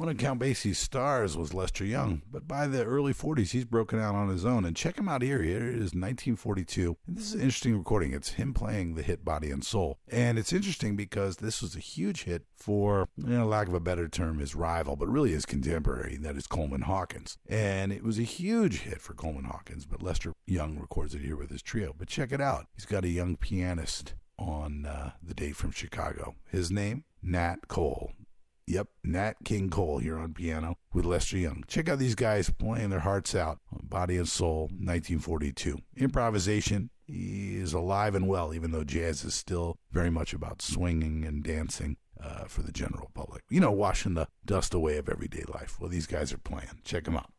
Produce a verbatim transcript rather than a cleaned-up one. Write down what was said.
One of Count Basie's stars was Lester Young, but by the early forties, he's broken out on his own. And check him out here. Here it is, nineteen forty-two. And this is an interesting recording. It's him playing the hit Body and Soul. And it's interesting because this was a huge hit for, you know, lack of a better term, his rival, but really his contemporary, that is Coleman Hawkins. And it was a huge hit for Coleman Hawkins, but Lester Young records it here with his trio. But check it out. He's got a young pianist on uh, the date from Chicago. His name, Nat Cole. Yep, Nat King Cole here on piano with Lester Young. Check out these guys playing their hearts out on Body and Soul, nineteen forty-two. Improvisation is alive and well, even though jazz is still very much about swinging and dancing uh, for the general public. You know, washing the dust away of everyday life. Well, these guys are playing. Check them out.